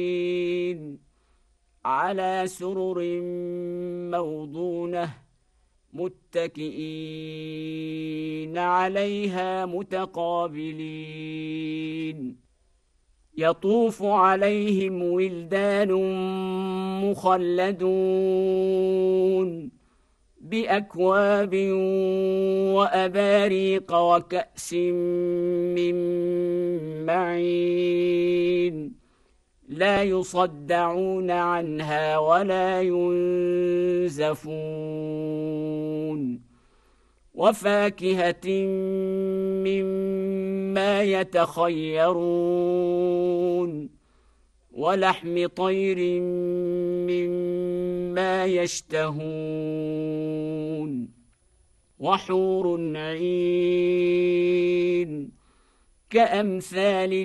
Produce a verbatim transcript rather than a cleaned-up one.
على سرر موضونة متكئين عليها متقابلين يطوف عليهم ولدان مخلدون بأكواب وأباريق وكأس من معين لا يصدعون عنها ولا ينزفون وفاكهة مما يتخيرون ولحم طير مما يشتهون وحور عين كأمثال